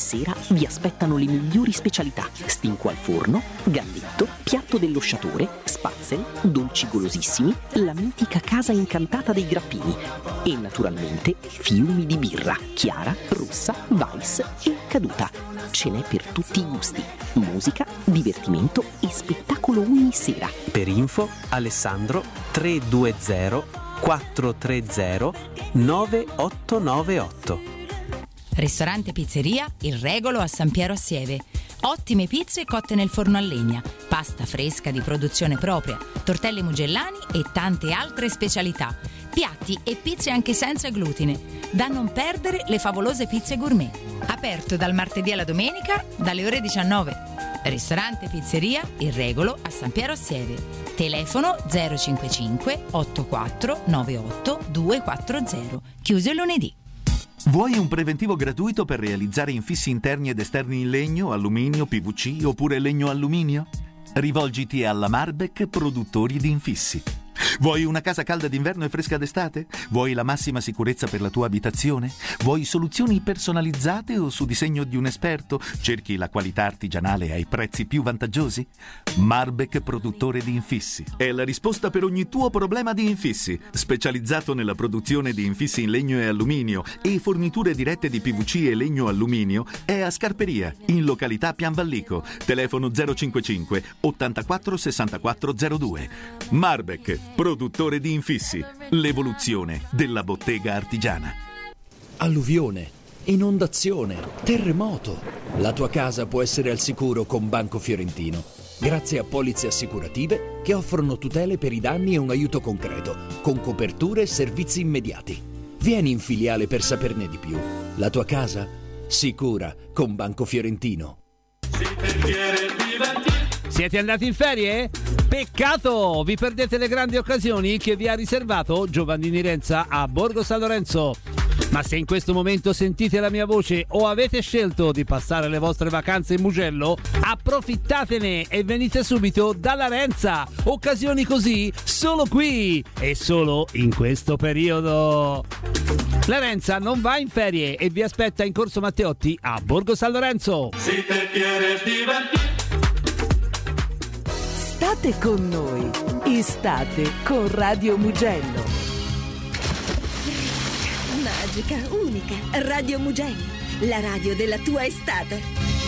sera vi aspettano le migliori specialità: stinco al forno, galletto, piatto dello sciatore, spazzel, dolci golosissimi, la mitica casa incantata dei grappini e naturalmente fiumi di birra, chiara, rossa, weiss e caduta. Ce n'è per tutti i gusti: musica, divertimento e spettacolo ogni sera. Per info Alessandro 320 430 9898. Ristorante Pizzeria Il Regolo a San Piero a Sieve. Ottime pizze cotte nel forno a legna, pasta fresca di produzione propria, tortelli mugellani e tante altre specialità. Piatti e pizze anche senza glutine. Da non perdere le favolose pizze gourmet. Aperto dal martedì alla domenica dalle ore 19. Ristorante Pizzeria Il Regolo a San Piero a Sieve. Telefono 055 84 98 240. Chiuso il lunedì. Vuoi un preventivo gratuito per realizzare infissi interni ed esterni in legno, alluminio, PVC oppure legno-alluminio? Rivolgiti alla Marbek Produttori di Infissi. Vuoi una casa calda d'inverno e fresca d'estate? Vuoi la massima sicurezza per la tua abitazione? Vuoi soluzioni personalizzate o su disegno di un esperto? Cerchi la qualità artigianale ai prezzi più vantaggiosi? Marbek Produttore di Infissi è la risposta per ogni tuo problema di infissi. Specializzato nella produzione di infissi in legno e alluminio e forniture dirette di PVC e legno-alluminio, è a Scarperia, in località Pianvallico. Telefono 055 84 64 02. Marbek Produttore di Infissi, l'evoluzione della bottega artigiana. Alluvione, inondazione, terremoto. La tua casa può essere al sicuro con Banco Fiorentino, grazie a polizze assicurative che offrono tutele per i danni e un aiuto concreto, con coperture e servizi immediati. Vieni in filiale per saperne di più. La tua casa? Sicura con Banco Fiorentino. Siete andati in ferie? Peccato! Vi perdete le grandi occasioni che vi ha riservato Giovannini Renza a Borgo San Lorenzo. Ma se in questo momento sentite la mia voce o avete scelto di passare le vostre vacanze in Mugello, approfittatene e venite subito dalla Renza. Occasioni così solo qui e solo in questo periodo. La Renza non va in ferie e vi aspetta in Corso Matteotti a Borgo San Lorenzo. State con noi, estate con Radio Mugello. Magica, unica, Radio Mugello, la radio della tua estate.